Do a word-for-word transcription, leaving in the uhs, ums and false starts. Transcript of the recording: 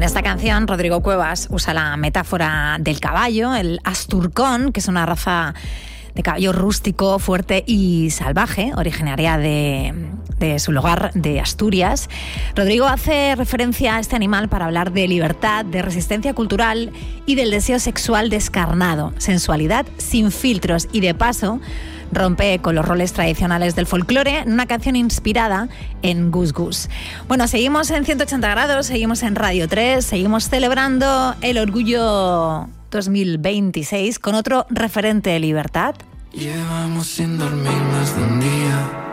esta canción, Rodrigo Cuevas usa la metáfora del caballo, el asturcón, que es una raza de caballo rústico, fuerte y salvaje, originaria de, de su lugar de Asturias. Rodrigo hace referencia a este animal para hablar de libertad, de resistencia cultural y del deseo sexual descarnado, sensualidad sin filtros y, de paso, rompe con los roles tradicionales del folclore en una canción inspirada en Gus Gus. Bueno, seguimos en ciento ochenta grados, seguimos en Radio tres, seguimos celebrando el orgullo dos mil veintiséis con otro referente de libertad. Llevamos sin dormir más de un día.